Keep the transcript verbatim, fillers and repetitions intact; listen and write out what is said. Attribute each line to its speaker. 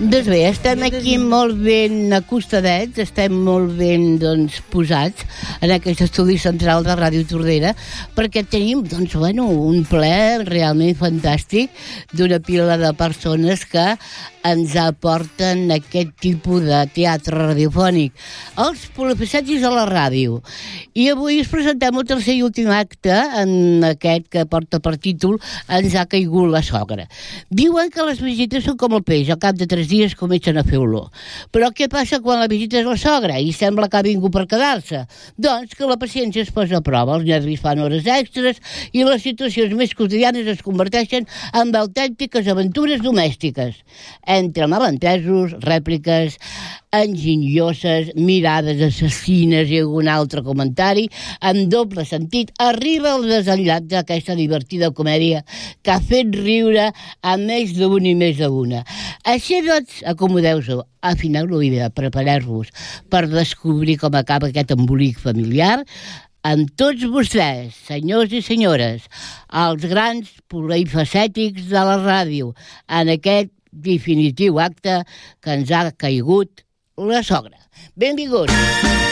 Speaker 1: Doncs bé, estem aquí molt ben acostadets, estem molt ben doncs, posats en aquest estudi central de Ràdio Tordera, perquè tenim doncs, bueno, un ple realment fantàstic d'una pila de persones que ens aporten aquest tipus de teatre radiofònic, els polifacètics a la ràdio. I avui us presentem el tercer i últim acte en aquest que porta per títol Ens ha caigut la sogra. Diuen que les visites són com el peix, al cap de tres dies comencen a fer olor. Però què passa quan la visita és la sogra i sembla que ha vingut per quedar-se? Doncs que la paciència es posa a prova, els nervis fan hores extres i les situacions més quotidianes es converteixen en autèntiques aventures domèstiques. Entre malentesos, rèpliques enginyoses, mirades assassines i algun altre comentari, amb doble sentit, arriba el desenllaç d'aquesta divertida comèdia que ha fet riure a més d'un i més d'una. Així doncs, acomodeu-vos, afineu l'oïda, prepareu-vos per descobrir com acaba aquest embolic familiar amb tots vostès, senyors i senyores, els grans polifacètics de la ràdio, en aquest definitiu acte que ens ha caigut la sogra. Benvinguts!